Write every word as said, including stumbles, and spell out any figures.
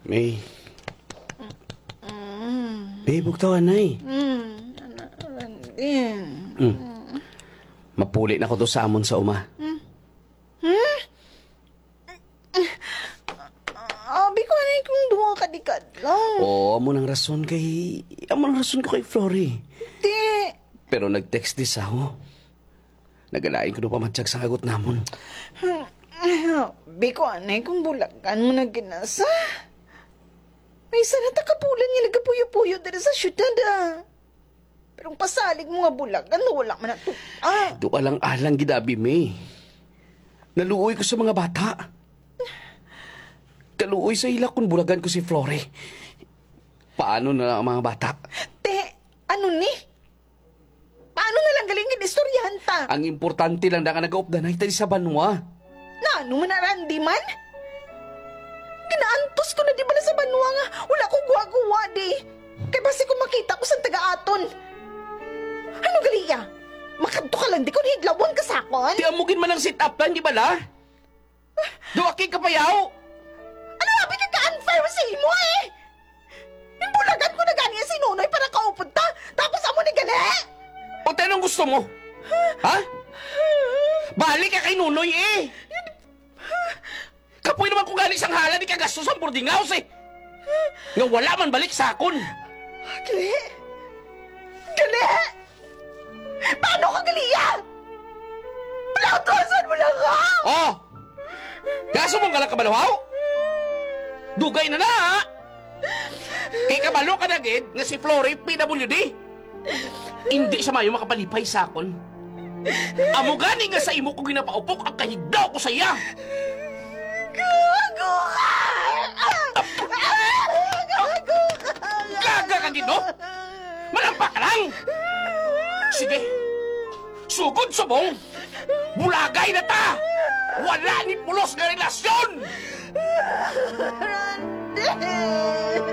May, Mm. may bugtawan na eh. Mm. Randy. Mm. Mapuli na ko to sa amon sa uma. Abi ko na kung duwa ka di ka lang. Oo, amo ng rason kay... Amo ng rason ko kay Flory. Di. Pero nag-text dis ako. Nagalain ko na pamatsyag sa kagot namon. Abi ko anay kung bulagan mo na ginasa. May sana takapulan niya nagapuyo-puyo dito sa syudad ah. Pero ang pasalig mo nga bulagan, wala man na to. Ah, Do alang-alang gidabi, May. Naluoy ko sa mga bata. Kaluoy sa ila kung bulagan ko si Flory. Paano na lang ang mga bata? te, ano ni? Paano na lang galingin istoryahan ta? Ang importante lang na nga nag-aupdanay tayo sa banwa. Na, ano man na Randy man? Ginaantos ko na di ba na sa banwa nga, wala ko guwa-guwa di. Kaya basi ko makita ko sa taga-aton. Ano galiya? Makanto ka lang di ko hidlawon ka sakon? Di amugin man ang sit-up lang, di ba la? Duwaki ka payaw! Ano nga pinagka-unfair sa imo eh? Imbulagan ko na gani si Nunoy para kaupod ta, tapos amo ni gani? O tanong gusto mo? Ha? Balik ka kay Nunoy eh! Kapoy naman kung galing sang hala di kagastos ang boarding house eh! Nga wala man balik sa akon! Gali? Gali? Paano ka galiya? Plautosan mo lang ako! Oh! Gaso mong galang kabalawaw? Dugay na na ha! Kay kabalo ka na gid nga si Flory P W D! Hindi sa mayo makapalipay sa akon. Amo gani nga sa imo ko ginapaupok ang kahigdaw ko sa iya! Gago ka! Gago ka! Gaga ka gid no? Malampak ka lang! Sige, sugod subong! Bulagay na ta! Wala ni pulos na relasyon! Randy!